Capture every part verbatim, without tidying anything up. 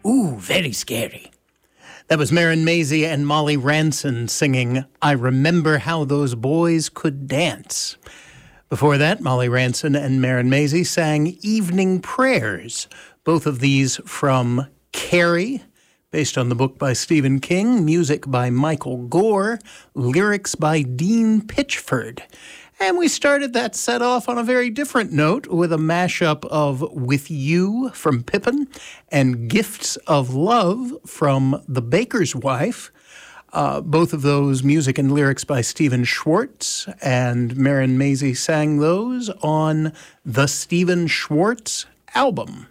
Ooh, very scary. That was Marin Mazzie and Molly Ranson singing I Remember How Those Boys Could Dance. Before that, Molly Ranson and Marin Mazzie sang Evening Prayers, both of these from Carrie, based on the book by Stephen King, music by Michael Gore, lyrics by Dean Pitchford. And we started that set off on a very different note with a mashup of With You from Pippin and Gifts of Love from The Baker's Wife. Uh, both of those music and lyrics by Stephen Schwartz, and Marin Mazzie sang those on the Stephen Schwartz album.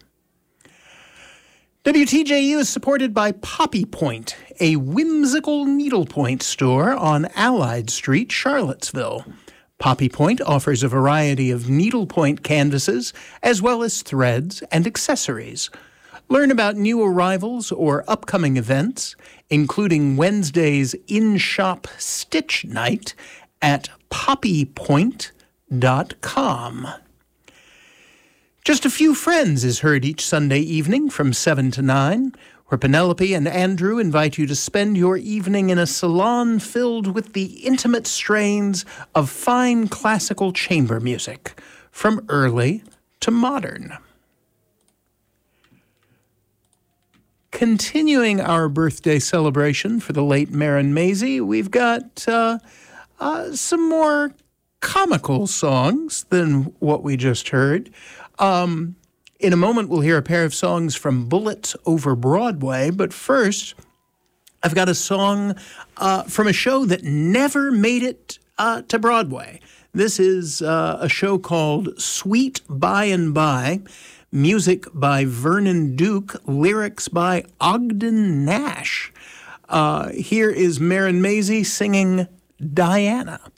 W T J U is supported by Poppy Point, a whimsical needlepoint store on Allied Street, Charlottesville. Poppy Point offers a variety of needlepoint canvases as well as threads and accessories. Learn about new arrivals or upcoming events, including Wednesday's in-shop stitch night at poppy point dot com. Just a Few Friends is heard each Sunday evening from seven to nine, where Penelope and Andrew invite you to spend your evening in a salon filled with the intimate strains of fine classical chamber music, from early to modern. Continuing our birthday celebration for the late Marin Mazzie, we've got uh, uh, some more comical songs than what we just heard. Um, in a moment, we'll hear a pair of songs from Bullets Over Broadway, but first, I've got a song uh, from a show that never made it uh, to Broadway. This is uh, a show called Sweet By and By, music by Vernon Duke, lyrics by Ogden Nash. Uh, here is Marin Mazzie singing Diana.